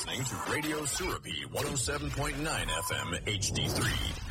listening to Radio Surabhi 107.9 FM HD3.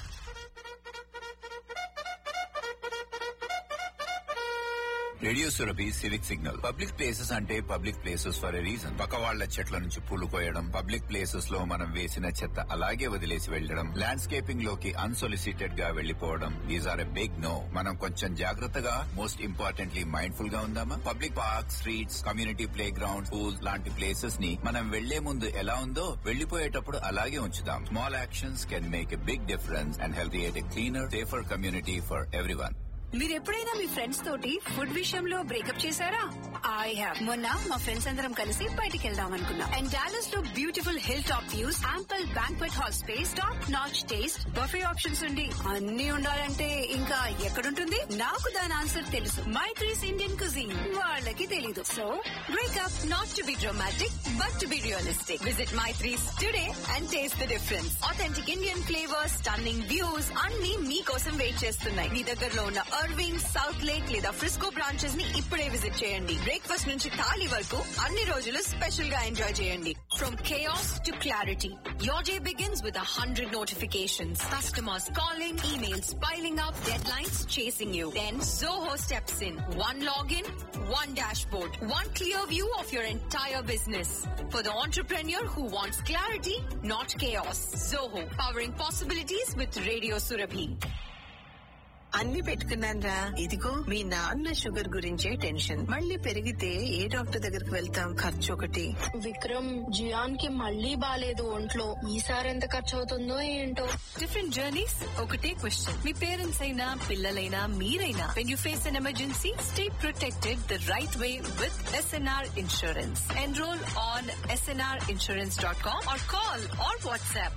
Radio Surabhi civic signal. Public places అంటే public places for a reason. పక్క వాళ్ల చెట్ల నుంచి పూలు కోయడం, పబ్లిక్ ప్లేసెస్ లో మనం వేసిన చెత్త అలాగే వదిలేసి వెళ్లడం, ల్యాండ్స్కేపింగ్ లోకి అన్సొలిసిటెడ్ గా వెళ్లిపోవడం, these are a big no. మనం కొంచెం జాగ్రత్తగా, మోస్ట్ ఇంపార్టెంట్లీ మైండ్ఫుల్ గా ఉందామా? Public park, streets, community play ground, pool లాంటి ప్లేసెస్ ని మనం వెళ్లే ముందు ఎలా ఉందో వెళ్లిపోయేటప్పుడు అలాగే ఉంచుదాం. Small actions can make a big difference and help create a cleaner, safer community for everyone. మీరు ఎప్పుడైనా మీ ఫ్రెండ్స్ తోటి ఫుడ్ విషయంలో బ్రేకప్ చేశారా? I have. మొన్న మా ఫ్రెండ్స్ అందరం కలిసి బయటికి వెళ్దాం అనుకున్నాం. అండ్ డాలస్ లో beautiful hill top views, ample banquet hall space, top notch taste, buffet options ఉండి అన్ని ఉండాలంటే ఇంకా ఎక్కడుంటుంది? నాకు దాని ఆన్సర్ తెలుసు. Maitri's Indian cuisine. వాళ్ళకి తెలీదు. So breakup not to be dramatic but to be realistic. Visit Maitri's today and taste the difference. Authentic Indian flavours, stunning views అన్ని మీకోసం వెయిట్ చేస్తున్నాయి. మీ దగ్గరలో ఉన్న అర్వింగ్, సౌత్ లేక్ లేదా ఫ్రిస్కో బ్రాంచెస్ ని ఇప్పుడే విజిట్ చేయండి. బ్రేక్ఫాస్ట్ నుంచి థాలీ వరకు అన్ని రోజులు స్పెషల్ గా ఎంజాయ్ చేయండి. From chaos to clarity, your day begins with 100 notifications. Customers calling, emails piling up, deadlines chasing you. Then Zoho steps in. One login, one dashboard, one clear view of your entire business. For the entrepreneur who wants clarity, not chaos. Zoho, powering possibilities with Radio Surabhi. అన్ని పెట్టుకున్నానరా. ఇదిగో మీ నాన్న sugar గురించే tension. మళ్ళీ పెరిగితే ఏ doctor దగ్గరికి వెళ్తాం? ఖర్చు ఒకటి. విక్రమ్, జియాన్ కి మళ్ళీ బాలేదు ఒంట్లో. ఈసారి ఎంత ఖర్చు అవుతుందో ఏంటో. డిఫరెంట్ జర్నీస్, ఒకటే క్వశ్చన్. మీ పేరెంట్స్ అయినా, పిల్లలైనా, మీరైనా, when you face an emergency, stay protected the right way with SNR Insurance. Enroll on snrinsurance.com or call or WhatsApp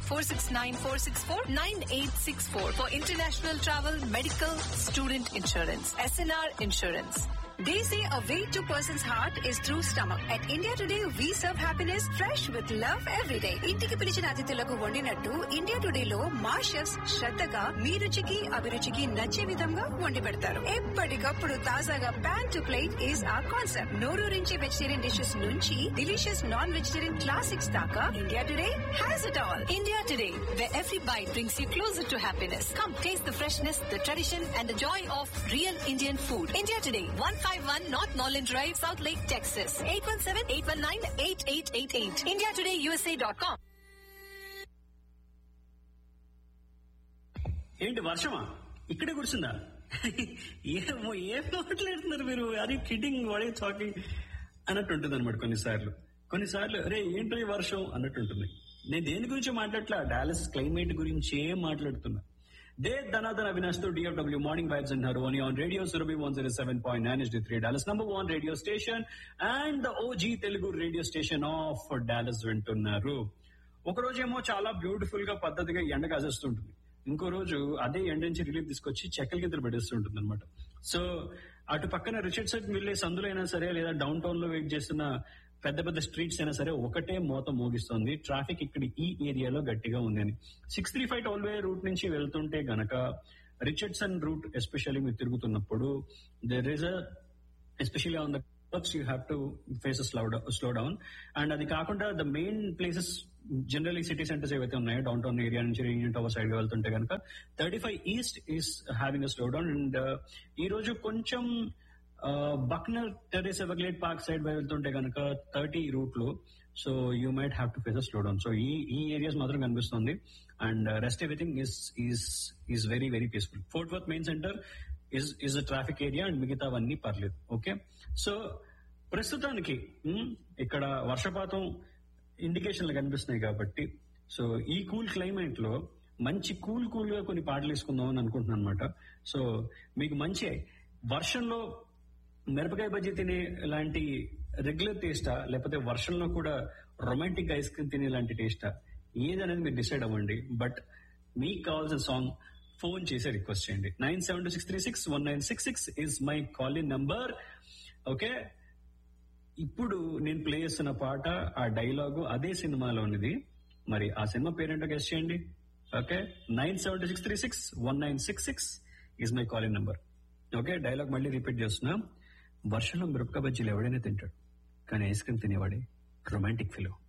469-464-9864 for international travel, medical, student insurance. SNR Insurance. They say a way to person's heart is through stomach. At India Today, we serve happiness fresh with love every day. ఇంటికి పిలిచిన అతిథులకు వండినట్టు India today లో మా chefs శ్రద్ధగా మీ రుచికి, అభిరుచికి నచ్చే విధంగా వండి పెడతారు. ఎప్పటికప్పుడు తాజాగా ప్యాన్ టు ప్లేట్ ఈస్ ఆ కాన్సెప్ట్. నోరూరించే వెజిటేరియన్ డిషెస్ నుంచి డిలీషియస్ నాన్ వెజిటేరియన్ క్లాసిక్స్ దాకా India today has it all. India today, where every bite brings you closer to happiness. Come taste the freshness, the tradition and the joy of real Indian food. India Today, 151 North Norland Drive, South Lake, Texas. 817-819-8888. IndiaTodayUSA.com. ఏంటి వర్షమా? ఇక్కడే కురిసిందా? ఏమో ఏం మాట్లాడుతున్నారు మీరు? అది kidding, వాడే talking అన్నట్టు ఉంటుంది అనమాట. కొన్నిసార్లు అరే ఏంటో ఈ వర్షం అన్నట్టు ఉంటుంది. నేను దేని గురించి మాట్లాడట్లా, డాలస్ క్లైమేట్ గురించే మాట్లాడుతున్నా. దే ధనాధన అవినాష్ తో DFW మార్నింగ్ వైబ్స్ అంటున్నారు only on radio Surabhi 107.9 HD3, Dallas #1 radio station and the OG Telugu radio station of Dallas వింటున్నారు. ఒక రోజేమో చాలా బ్యూటిఫుల్ గా పద్ధతిగా ఎండ కాసేస్తుంటుంది, ఇంకో రోజు అదే ఎండ నుంచి రిలీఫ్ తీసుకొచ్చి చెక్కల కింద పెట్టేస్తుంటుంది అనమాట. సో అటు పక్కన రిచర్డ్ సైడ్ వెళ్ళే సందులో అయినా సరే, లేదా డౌన్ టౌన్ లో వెయిట్ చేస్తున్న పెద్ద పెద్ద స్ట్రీట్స్ అయినా సరే ఒకటే మోత మోగిస్తోంది. ట్రాఫిక్ ఇక్కడ ఈ ఏరియాలో గట్టిగా ఉందని. 635 టోల్వే రూట్ నుంచి వెళ్తుంటే గనక రిచర్డ్సన్ రూట్ ఎస్పెషల్లీ మీరు తిరుగుతున్నప్పుడు there is especially on the curbs you have to face slow down. And అది కాకుండా the main places generally city centres ఏవైతే ఉన్నాయో డౌన్ టౌన్ ఏరియా నుంచి యూనియన్ టవర్ సైడ్ వెళ్తుంటే కనుక 35 east is having a slow down. And ఈ రోజు కొంచెం బక్నర్ టెర్రస్ ఎవర్గ్లేడ్ పార్క్ సైడ్ వెళ్తుంటే కనుక 30 రూట్ లో, so you might have to face slow down. So ఈ ఏరియాస్ మాత్రం కనిపిస్తుంది. And rest everything is very very peaceful. Fort worth main centre is a traffic area and మిగతావన్నీ పర్లేదు. Okay, so ప్రస్తుతానికి ఇక్కడ వర్షపాతం ఇండికేషన్లు కనిపిస్తున్నాయి కాబట్టి, సో ఈ కూల్ క్లైమేట్ లో మంచి కూల్ గా కొన్ని పాటలు వేసుకుందాం అని అనుకుంటున్నాను అనమాట. సో మీకు మంచి వర్షంలో మిరపకాయ బజ్జీ తినే లాంటి రెగ్యులర్ టేస్టా, లేకపోతే వర్షంలో కూడా రొమాంటిక్ ఐస్ క్రీమ్ తినే లాంటి టేస్టా, ఏదనేది మీరు డిసైడ్ అవ్వండి. బట్ మీకు కావాల్సిన సాంగ్ ఫోన్ చేసి రిక్వెస్ట్ చేయండి. 9726361966 is my call in number. Okay, ఇప్పుడు నేను ప్లే చేస్తున్న పాట, ఆ డైలాగు అదే సినిమాలోనిది. మరి ఆ సినిమా పేరేంటో గెస్ట్ చేయండి. Okay, 9726361966 is my call in number. Okay, dialogue మళ్ళీ రిపీట్ చేస్తున్నా. వర్షంలో మిరపకాయ బజ్జీలు ఎవడైనా తింటాడు, కానీ ఐస్ క్రీమ్ తినేవాడే రొమాంటిక్ ఫీల్.